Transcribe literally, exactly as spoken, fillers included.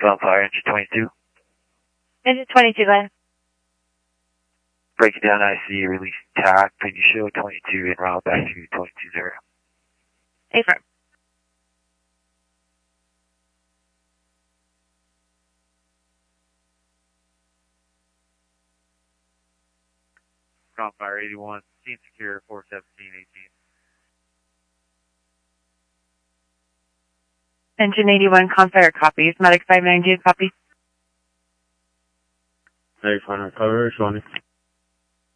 Gunfire, engine twenty-two. Engine twenty-two, go ahead. Breaking down I C, release tack. Can you show twenty-two en route back to twenty-two zero? Affirm. Gunfire eighty-one, scene secure, four seventeen eighteen. Engine eighty-one, Gunfire copies. Medic five ninety, copy. Medic five ninety, cover, Shawnee.